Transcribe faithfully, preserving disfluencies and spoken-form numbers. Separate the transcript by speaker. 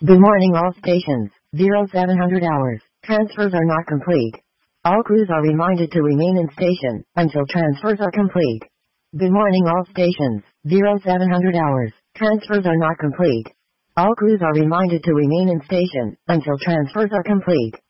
Speaker 1: Good morning all stations, zero seven hundred hours. Transfers are not complete. All crews are reminded to remain in station until transfers are complete. Good morning all stations, zero seven hundred hours. Transfers are not complete. All crews are reminded to remain in station until transfers are complete.